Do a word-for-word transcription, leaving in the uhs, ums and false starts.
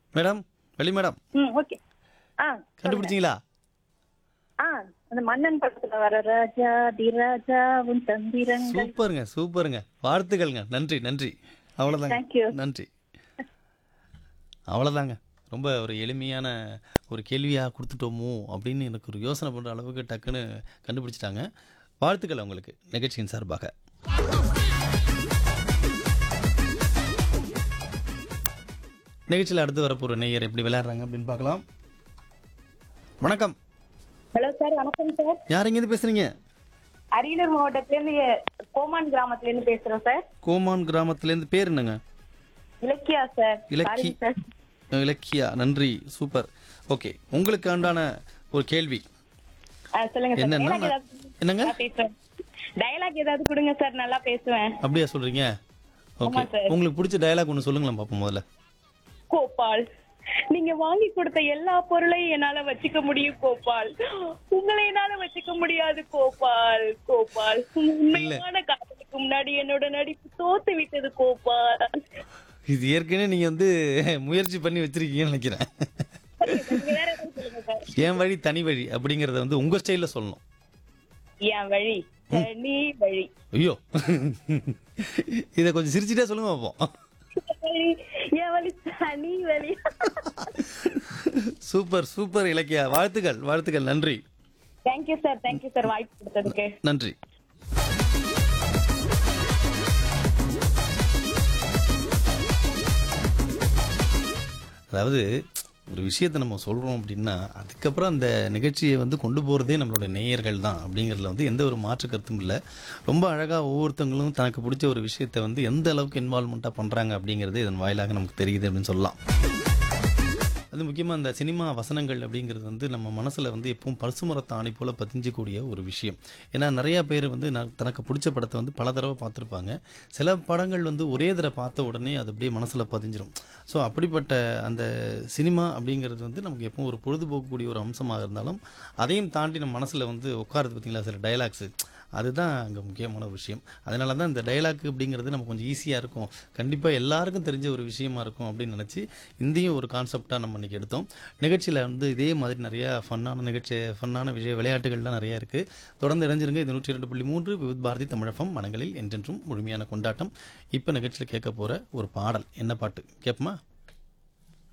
Madam, வெளி madam ம் okay. ஆ சொல்லுங்க. கண்டுபிடிச்சீங்களா? ஆ அந்த மன்னன் படத்துல வர ராஜா தி ராஜா உன் தந்திரங்கள். சூப்பருங்க, சூப்பருங்க. வாழ்த்துக்கள்ங்க. நன்றி, நன்றி. அவ்வளோதாங்க. தேங்க்யூ. நன்றி. அவ்வளோதாங்க. ரொம்ப ஒரு எளிமையான ஒரு கேள்வியா குடுத்துட்டோமோ! அப்படின்னு எனக்கு ஒரு யோசனை பண்ற அளவுக்கு டக்குன்னு கண்டுபிடிச்சுட்டாங்க. வாழ்த்துக்கள் உங்களுக்கு நிகழ்ச்சியின் சார்பாக. நிகழ்ச்சியில அடுத்து வரப்போற நேயர் எப்படி விளையாடுறாங்க அப்படின்னு பார்க்கலாம். வணக்கம். ஹலோ சார், வணக்கம் சார். யார் எங்கேருந்து பேசுறீங்க? அரியலூர் மாவட்டத்திலேருந்து கோமான் கிராமத்துல இருந்து பேசுறோம் சார். கோமான் கிராமத்துலேருந்து பேர் என்னங்க? Ilakkiya sir. இலக்கி sorry sir. Ilakkiya, நன்றி. சூப்பர். ஓகே, உங்களுக்கு ஆண்டான ஒரு கேள்வி ஆ, சொல்லுங்க சார். என்னன்னா டயலாக் ஏதாவது என்னங்க நல்லா பேசுவேன். டயலாக் ஏதாவது கொடுங்க சார், நல்லா பேசுவேன். அப்படியா சொல்றீங்க? ஓகே, ஆமா சார். உங்களுக்கு பிடிச்ச டயலாக் ஒன்று சொல்லுங்களேன் பாப்போம் முதல்ல. கோபால், நீங்க வாங்கி கொடுத்த எல்லா பொருளையும் என்னால வச்சுக்க முடியும் கோபால். உங்களை என்னால வச்சுக்க முடியாது கோபால். கோபால், உண்மையான காதலுக்கு முன்னாடி என்னோட நடிப்பு தோத்து விட்டது கோபால். இது ஏற்கனவே நீங்க வந்து முயற்சி பண்ணி வச்சிருக்கீங்கன்னு நினைக்கிறேன். நீங்க வேற ஏதாவது சொல்லுங்க சார். என் வழி தனி வழி அப்படிங்கறத வந்து உங்க ஸ்டைல்ல சொல்லணும். என் வழி தனி வழி. ஐயோ, இத கொஞ்சம் சிரிச்சிட்டே சொல்லுங்க பாப்போம். என் வழி தனி வழி. Super, super Ilakkiya. வாழ்த்துக்கள், வாழ்த்துக்கள். நன்றி. தேங்க்யூ சார், தேங்க்யூ சார் வாய்ப்பு கொடுத்ததுக்கு. நன்றி. அதாவது ஒரு விஷயத்தை நம்ம சொல்கிறோம் அப்படின்னா அதுக்கப்புறம் அந்த நிகழ்ச்சியை வந்து கொண்டு போகிறதே நம்மளோட நேயர்கள் தான் அப்படிங்கிறதுல வந்து எந்த ஒரு மாற்று கருத்தும் இல்லை. ரொம்ப அழகாக ஒவ்வொருத்தவங்களும் தனக்கு பிடிச்ச ஒரு விஷயத்தை வந்து எந்த அளவுக்கு இன்வால்மெண்ட்டாக பண்ணுறாங்க அப்படிங்கிறது இதன் வாயிலாக நமக்கு தெரியுது அப்படின்னு சொல்லலாம். அது முக்கியமாக அந்த சினிமா வசனங்கள் அப்படிங்கிறது வந்து நம்ம மனசில் வந்து எப்பவும் பசுமரத்த ஆணி போல் பதிஞ்சக்கூடிய ஒரு விஷயம். ஏன்னா நிறையா பேர் வந்து நான் தனக்கு பிடிச்ச படத்தை வந்து பல தடவை பார்த்துருப்பாங்க. சில படங்கள் வந்து ஒரே தடவை பார்த்த உடனே அது அப்படியே மனசில் பதிஞ்சிடும். ஸோ அப்படிப்பட்ட அந்த சினிமா அப்படிங்கிறது வந்து நமக்கு எப்பவும் ஒரு பொழுதுபோக்கக்கூடிய ஒரு அம்சமாக இருந்தாலும் அதையும் தாண்டி நம்ம மனசில் வந்து உட்காருது பார்த்தீங்களா சில டைலாக்ஸு, அதுதான் அங்கே முக்கியமான விஷயம். அதனால தான் இந்த டைலாக் அப்படிங்கிறது நமக்கு கொஞ்சம் ஈஸியாக இருக்கும், கண்டிப்பாக எல்லாருக்கும் தெரிஞ்ச ஒரு விஷயமா இருக்கும் அப்படின்னு நினச்சி இந்தியும் ஒரு கான்செப்டாக நம்ம இன்றைக்கி எடுத்தோம். நிகழ்ச்சியில் வந்து இதே மாதிரி நிறையா ஃபன்னான நிகழ்ச்சி ஃபன்னான விஷய விளையாட்டுகள்லாம் நிறையா இருக்குது. தொடர்ந்து இணைஞ்சிருங்க. இது நூற்றி இரண்டு புள்ளி மூன்று விவித் பாரதி தமிழகம் மனங்களில் என்றென்றும் முழுமையான கொண்டாட்டம். இப்போ நிகழ்ச்சியில் கேட்க போகிற ஒரு பாடல் என்ன பாட்டு கேட்போமா?